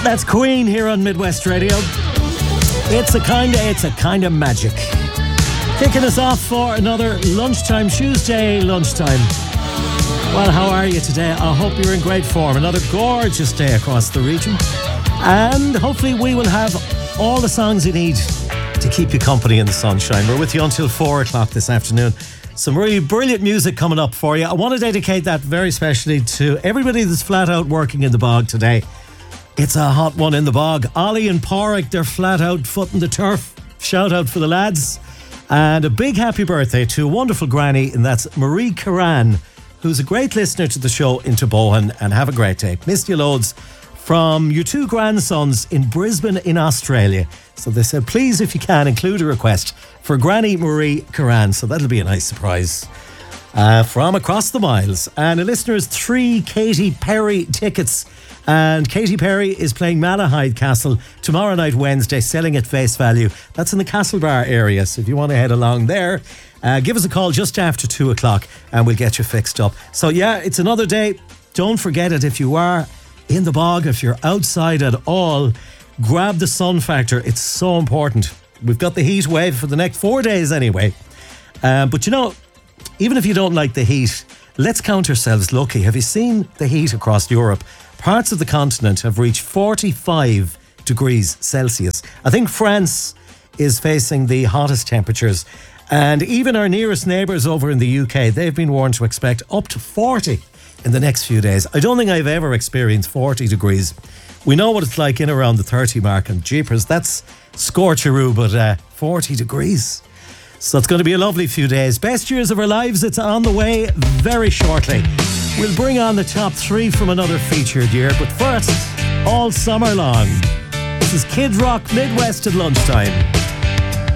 That's Queen here on Midwest Radio. It's a kind of magic. Kicking us off for another lunchtime, Tuesday lunchtime. Well, how are you today? I hope you're in great form. Another gorgeous day across the region. And hopefully we will have all the songs you need to keep you company in the sunshine. We're with you until 4 o'clock this afternoon. Some really brilliant music coming up for you. I want to dedicate that very specially to everybody that's flat out working in the bog today. It's a hot one in the bog. Ollie and Porrick, they're flat out footing the turf. Shout out for the lads. And a big happy birthday to a wonderful granny, and that's Marie Curran, who's a great listener to the show in Tobohan. And have a great day. Missed you loads from your two grandsons in Brisbane in Australia. So they said, please, if you can, include a request for Granny Marie Curran. So that'll be a nice surprise from across the miles. And a listener's 3 Katy Perry tickets. And Katy Perry is playing Malahide Castle tomorrow night, Wednesday, selling at face value. That's in the Castlebar area. So if you want to head along there, give us a call just after 2 o'clock and we'll get you fixed up. So yeah, it's another day. Don't forget it. If you are in the bog, if you're outside at all, grab the sun factor. It's so important. We've got the heat wave for the next 4 days anyway. But you know, even if you don't like the heat, let's count ourselves lucky. Have you seen the heat across Europe? Parts of the continent have reached 45 degrees Celsius. I think France is facing the hottest temperatures. And even our nearest neighbours over in the UK, they've been warned to expect up to 40 in the next few days. I don't think I've ever experienced 40 degrees. We know what it's like in around the 30 mark, and jeepers, that's scorcheroo, but 40 degrees. So it's going to be a lovely few days. Best years of our lives, it's on the way very shortly. We'll bring on the top 3 from another featured year, but first, all summer long, this is Kid Rock Midwest at lunchtime.